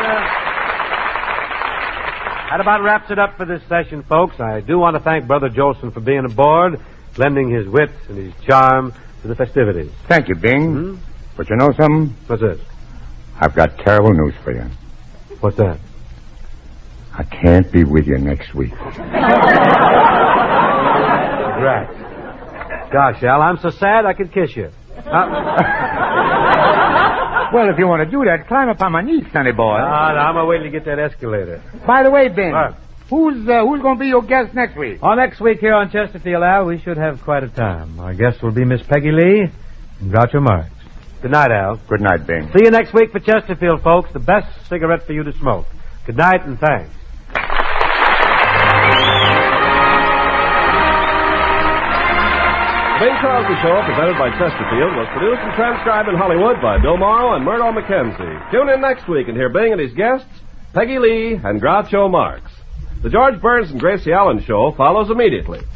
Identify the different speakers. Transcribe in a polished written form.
Speaker 1: That about wraps it up for this session, folks. I do want to thank Brother Jolson for being aboard, lending his wit and his charm to the festivities.
Speaker 2: Thank you, Bing.
Speaker 1: Hmm?
Speaker 2: But you know something?
Speaker 1: What's this?
Speaker 2: I've got terrible news for you.
Speaker 1: What's that?
Speaker 2: I can't be with you next week.
Speaker 1: Right. Gosh, Al, I'm so sad I could kiss you.
Speaker 2: Well, if you want to do that, climb up on my knee, sonny boy.
Speaker 1: No, I'm waiting to get that escalator.
Speaker 2: By the way, Ben,
Speaker 1: What?
Speaker 2: who's going to be your guest next week?
Speaker 3: Oh, next week here on Chesterfield, Al, we should have quite a time. Our guest will be Miss Peggy Lee and Groucho Marx.
Speaker 1: Good night, Al.
Speaker 2: Good night, Ben.
Speaker 1: See you next week for Chesterfield, folks. The best cigarette for you to smoke. Good night and thanks.
Speaker 4: The Bing Crosby Show, presented by Chesterfield, was produced and transcribed in Hollywood by Bill Morrow and Murdo McKenzie. Tune in next week and hear Bing and his guests, Peggy Lee and Groucho Marx. The George Burns and Gracie Allen Show follows immediately.